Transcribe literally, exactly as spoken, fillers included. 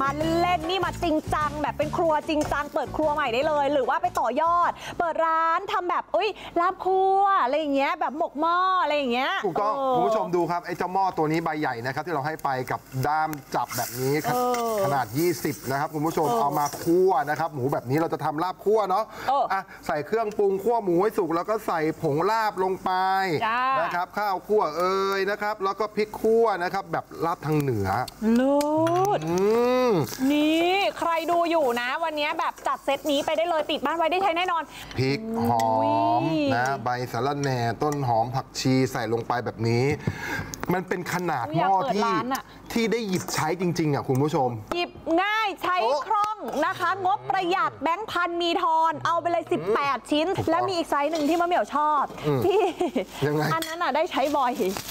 มาเล่นๆนี่มาจริงจังแบบเป็นครัวจริงจังเปิดครัวใหม่ได้เลยหรือว่าไปต่อยอดเปิดร้านทำแบบอุ้ยลาบครัวอะไรอย่างเงี้ยแบบหมกหม้ออะไรอย่างเงี้ยถูกต้องคุณผู้ชมดูครับไอ้เจ้าหม้อตัวนี้ใบใหญ่นะครับที่เราให้ไปกับด้ามจับแบบนี้ครับขนาดยี่สิบนะครับคุณผู้ชมเอามาคั่วนะครับหมูแบบนี้เราจะทำลาบคั่วเนาะอ่ะใส่เครื่องปรุงคั่วหมูให้สุกแล้วก็ใส่ผงลาบลงไปนะครับข้าวคั่วเอ่ยนะครับแล้วก็พริกคั่วนะครับแบบลาบทางเหนือเลิศนี่ใครดูอยู่นะวันนี้แบบจัดเซตนี้ไปได้เลยติดบ้านไว้ได้ใช้แน่นอนพริกหอมนะใบสะระแหน่ต้นหอมผักชีใส่ลงไปแบบนี้มันเป็นขนาดหม้อที่ที่ได้หยิบใช้จริงๆอ่ะคุณผู้ชมหยิบง่ายใช้คล่องนะคะงบประหยัดแบงค์พันมีทอนเอาไปเลยสิบแปดชิ้นแล้วมีอีกไซส์หนึ่งที่มะเหมี่ยวชอบที่อันนั้นอ่ะได้ใช้บ่อย